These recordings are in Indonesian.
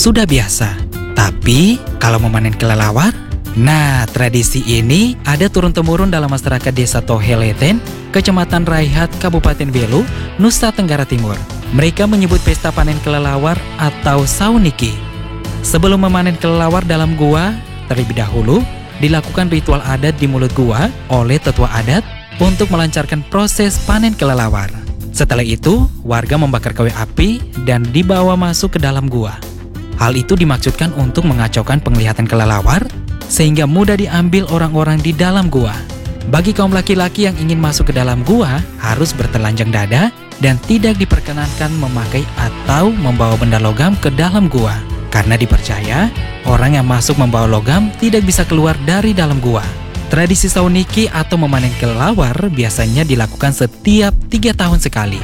sudah biasa. Tapi kalau memanen kelelawar, nah tradisi ini ada turun-temurun dalam masyarakat desa Toheleten, Kecamatan Raihat, Kabupaten Belu, Nusa Tenggara Timur. Mereka menyebut pesta panen kelelawar atau sauniki. Sebelum memanen kelelawar dalam gua, terlebih dahulu dilakukan ritual adat di mulut gua oleh tetua adat untuk melancarkan proses panen kelelawar. Setelah itu, warga membakar kayu api dan dibawa masuk ke dalam gua. Hal itu dimaksudkan untuk mengacaukan penglihatan kelelawar sehingga mudah diambil orang-orang di dalam gua. Bagi kaum laki-laki yang ingin masuk ke dalam gua harus bertelanjang dada dan tidak diperkenankan memakai atau membawa benda logam ke dalam gua. Karena dipercaya, orang yang masuk membawa logam tidak bisa keluar dari dalam gua. Tradisi sauniki atau memanen kelelawar biasanya dilakukan setiap 3 tahun sekali.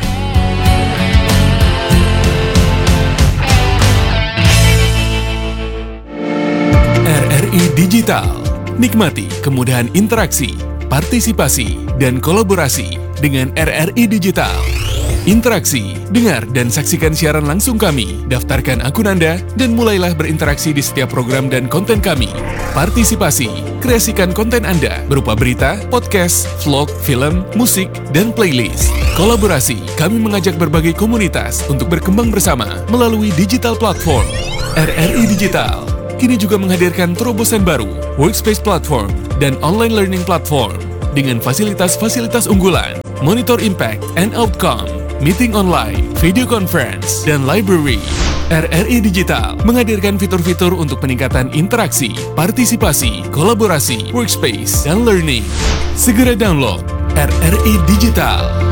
RRI Digital. Nikmati kemudahan interaksi, partisipasi, dan kolaborasi dengan RRI Digital. Interaksi, dengar dan saksikan siaran langsung kami, daftarkan akun Anda, dan mulailah berinteraksi di setiap program dan konten kami. Partisipasi, kreasikan konten Anda berupa berita, podcast, vlog, film, musik, dan playlist. Kolaborasi, kami mengajak berbagai komunitas untuk berkembang bersama melalui digital platform. RRI Digital kini juga menghadirkan terobosan baru, workspace platform, dan online learning platform dengan fasilitas-fasilitas unggulan, monitor impact and outcome, meeting online, video conference, dan library. RRI Digital menghadirkan fitur-fitur untuk peningkatan interaksi, partisipasi, kolaborasi, workspace, dan learning. Segera download RRI Digital.